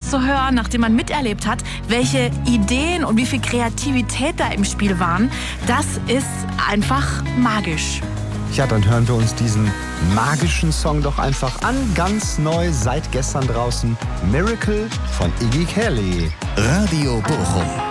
zu hören, nachdem man miterlebt hat, welche Ideen und wie viel Kreativität da im Spiel waren, das ist einfach magisch. Ja, dann hören wir uns diesen magischen Song doch einfach an. Ganz neu, seit gestern draußen. Miracle von Iggy Kelly. Radio Bochum.